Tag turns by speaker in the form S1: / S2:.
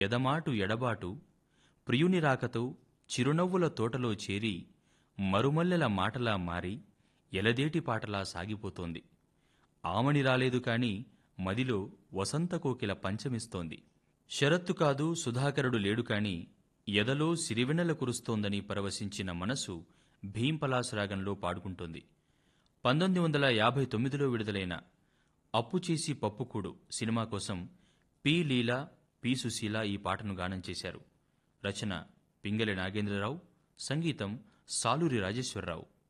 S1: ఎదమాటు ఎడబాటు ప్రియుని రాకతో చిరునవ్వుల తోటలో చేరి మరుమల్లెల మాటలా మారి ఎలదేటి పాటలా సాగిపోతోంది. ఆమని రాలేదు కాని మదిలో వసంత కోకిల పంచమిస్తోంది. శరత్తు కాదు సుధాకరుడు లేడు కాని ఎదలో సిరివెన్నెల కురుస్తోందని పరవశించిన మనసు భీంపలాసరాగంలో పాడుకుంటోంది. 1959లో విడుదలైన అప్పుచేసి పప్పుకూడు సినిమా కోసం పి లీలా, పి సుశీల ఈ పాటను గానం చేశారు. రచన పింగళి నాగేంద్రరావు, సంగీతం సాలూరి రాజేశ్వరరావు.